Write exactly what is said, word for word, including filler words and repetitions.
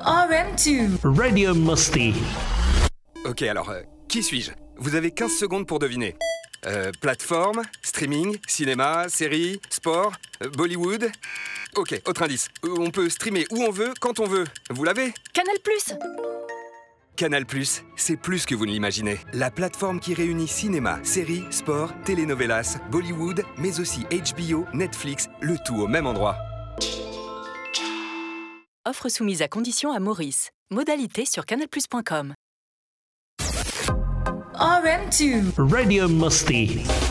R M deux. Radio Musty. Ok, alors, euh, qui suis-je? Vous avez quinze secondes pour deviner. Euh, plateforme, streaming, cinéma, série, sport, euh, Bollywood. Ok, autre indice. Euh, on peut streamer où on veut, quand on veut. Vous l'avez? Canal plus. Canal plus, c'est plus que vous ne l'imaginez. La plateforme qui réunit cinéma, séries, sport, telenovelas, Bollywood, mais aussi H B O, Netflix, le tout au même endroit. Offre soumise à condition à Maurice. Modalité sur canal plus point com. R M deux. Radio Musty.